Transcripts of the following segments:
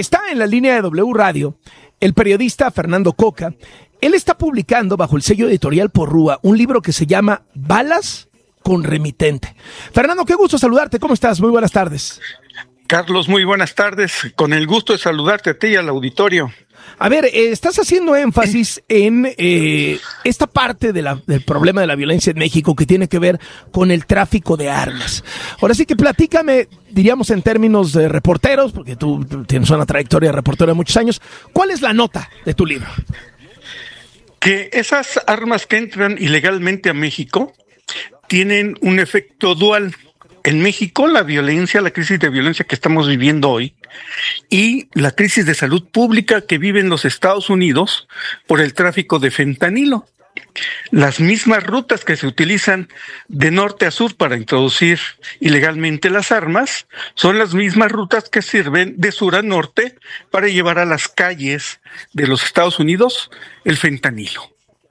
Está en la línea de W Radio el periodista Fernando Coca. Él está publicando bajo el sello editorial Porrúa un libro que se llama Balas con Remitente. Fernando, qué gusto saludarte. ¿Cómo estás? Muy buenas tardes. Carlos, muy buenas tardes. Con el gusto de saludarte a ti y al auditorio. A ver, estás haciendo énfasis en esta parte del problema de la violencia en México que tiene que ver con el tráfico de armas. Ahora sí que platícame, diríamos en términos de reporteros, porque tú tienes una trayectoria de reportero de muchos años, ¿cuál es la nota de tu libro? Que esas armas que entran ilegalmente a México tienen un efecto dual. En México, la crisis de violencia que estamos viviendo hoy y la crisis de salud pública que viven los Estados Unidos por el tráfico de fentanilo. Las mismas rutas que se utilizan de norte a sur para introducir ilegalmente las armas son las mismas rutas que sirven de sur a norte para llevar a las calles de los Estados Unidos el fentanilo.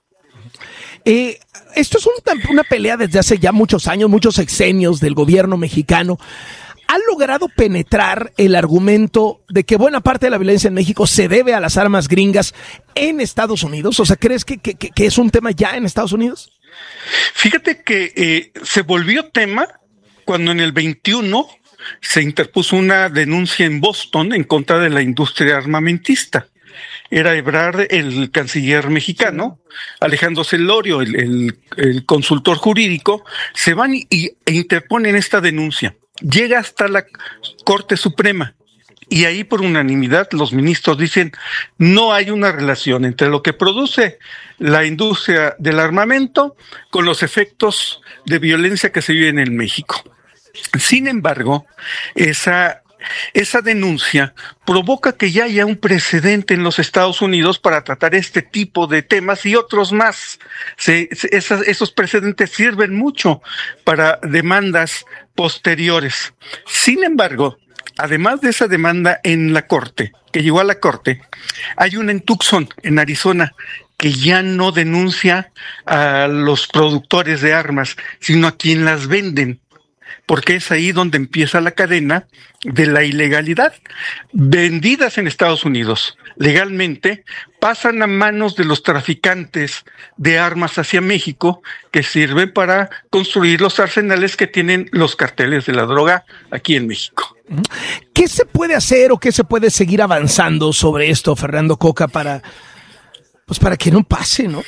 Esto es una pelea desde hace ya muchos años, muchos sexenios del gobierno mexicano. ¿Ha logrado penetrar el argumento de que buena parte de la violencia en México se debe a las armas gringas en Estados Unidos? O sea, ¿crees que es un tema ya en Estados Unidos? Fíjate que se volvió tema cuando en el 21 se interpuso una denuncia en Boston en contra de la industria armamentista. Era Ebrard, el canciller mexicano, Alejandro Celorio, el consultor jurídico, se van e interponen esta denuncia. Llega hasta la Corte Suprema y ahí por unanimidad los ministros dicen no hay una relación entre lo que produce la industria del armamento con los efectos de violencia que se viven en México. Sin embargo, esa denuncia provoca que ya haya un precedente en los Estados Unidos para tratar este tipo de temas y otros más. Esos precedentes sirven mucho para demandas posteriores. Sin embargo, además de esa demanda en la Corte, que llegó a la Corte, hay una en Tucson, en Arizona, que ya no denuncia a los productores de armas, sino a quien las venden, porque es ahí donde empieza la cadena de la ilegalidad. Vendidas en Estados Unidos legalmente, pasan a manos de los traficantes de armas hacia México, que sirven para construir los arsenales que tienen los carteles de la droga aquí en México. ¿Qué se puede hacer o qué se puede seguir avanzando sobre esto, Fernando Coca, para que no pase, ¿no?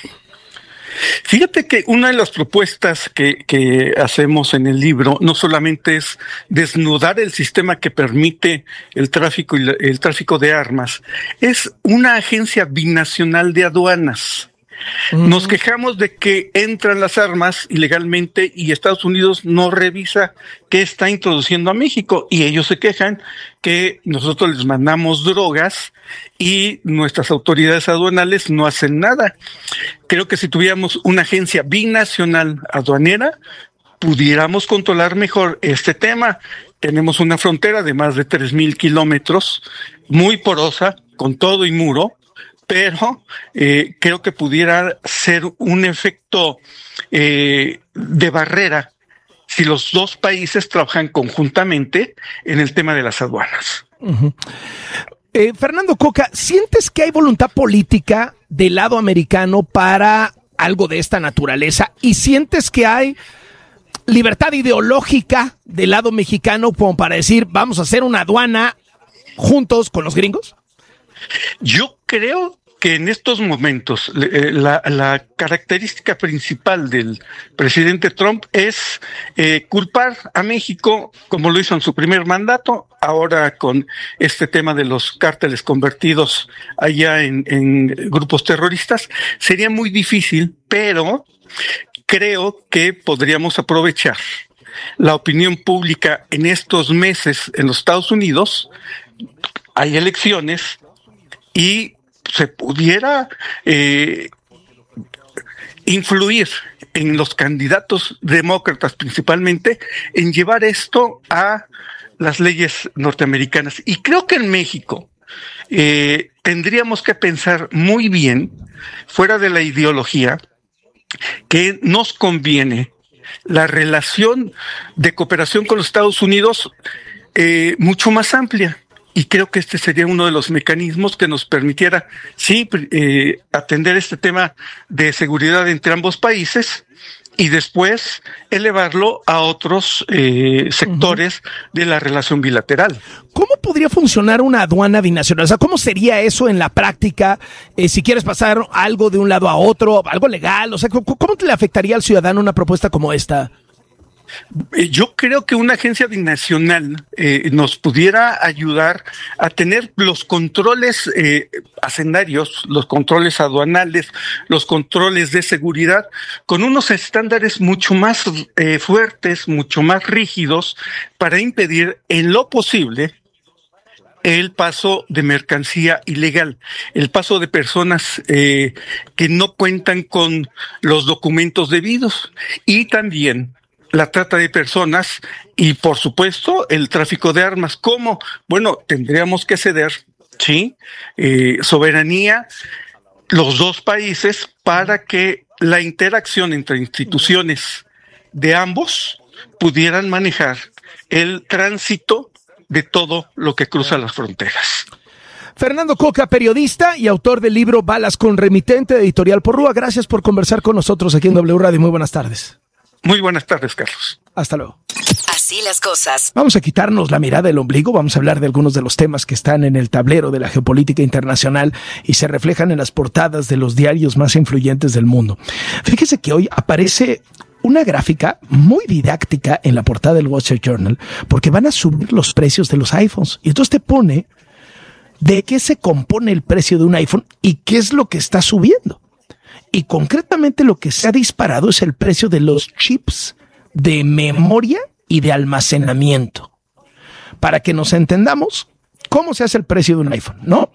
Fíjate que una de las propuestas que hacemos en el libro no solamente es desnudar el sistema que permite el tráfico de armas, es una agencia binacional de aduanas. Nos quejamos de que entran las armas ilegalmente y Estados Unidos no revisa qué está introduciendo a México y ellos se quejan que nosotros les mandamos drogas y nuestras autoridades aduanales no hacen nada. Creo que si tuviéramos una agencia binacional aduanera, pudiéramos controlar mejor este tema. Tenemos una frontera de más de 3,000 kilómetros, muy porosa, con todo y muro, pero creo que pudiera ser un efecto de barrera si los dos países trabajan conjuntamente en el tema de las aduanas. Uh-huh. Fernando Coca, ¿sientes que hay voluntad política del lado americano para algo de esta naturaleza? ¿Y sientes que hay libertad ideológica del lado mexicano como para decir vamos a hacer una aduana juntos con los gringos? Yo creo que en estos momentos la característica principal del presidente Trump es culpar a México, como lo hizo en su primer mandato, ahora con este tema de los cárteles convertidos allá en grupos terroristas. Sería muy difícil, pero creo que podríamos aprovechar la opinión pública en estos meses en los Estados Unidos. Hay elecciones y se pudiera influir en los candidatos demócratas principalmente en llevar esto a las leyes norteamericanas. Y creo que en México tendríamos que pensar muy bien, fuera de la ideología, que nos conviene la relación de cooperación con los Estados Unidos mucho más amplia. y creo que este sería uno de los mecanismos que nos permitiera, sí, atender este tema de seguridad entre ambos países y después elevarlo a otros sectores de la relación bilateral. ¿Cómo podría funcionar una aduana binacional? O sea, ¿cómo sería eso en la práctica? Si quieres pasar algo de un lado a otro, algo legal, o sea, ¿cómo le afectaría al ciudadano una propuesta como esta? Yo creo que una agencia binacional nos pudiera ayudar a tener los controles hacendarios, los controles aduanales, los controles de seguridad con unos estándares mucho más fuertes, mucho más rígidos para impedir en lo posible el paso de mercancía ilegal, el paso de personas que no cuentan con los documentos debidos y también la trata de personas y, por supuesto, el tráfico de armas. ¿Cómo? Bueno, tendríamos que ceder, ¿sí? Soberanía, los dos países, para que la interacción entre instituciones de ambos pudieran manejar el tránsito de todo lo que cruza las fronteras. Fernando Coca, periodista y autor del libro Balas con Remitente, Editorial Porrúa. Gracias por conversar con nosotros aquí en W Radio. Muy buenas tardes. Muy buenas tardes, Carlos. Hasta luego. Así las cosas. Vamos a quitarnos la mirada del ombligo, vamos a hablar de algunos de los temas que están en el tablero de la geopolítica internacional y se reflejan en las portadas de los diarios más influyentes del mundo. Fíjese que hoy aparece una gráfica muy didáctica en la portada del Wall Street Journal porque van a subir los precios de los iPhones. Y entonces te pone de qué se compone el precio de un iPhone y qué es lo que está subiendo. Y concretamente lo que se ha disparado es el precio de los chips de memoria y de almacenamiento. Para que nos entendamos, ¿cómo se hace el precio de un iPhone? ¿No?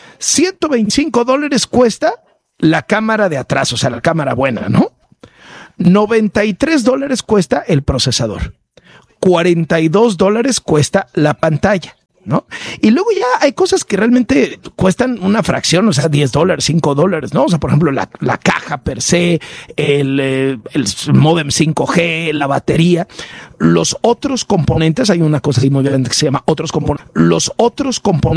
$125 cuesta la cámara de atrás, o sea, la cámara buena, ¿no? $93 cuesta el procesador. $42 cuesta la pantalla, ¿no? Y luego ya hay cosas que realmente cuestan una fracción, o sea, $10, $5, ¿no? O sea, por ejemplo, la caja per se, el módem 5G, la batería. Los otros componentes, hay una cosa así muy grande que se llama otros componentes. Los otros componentes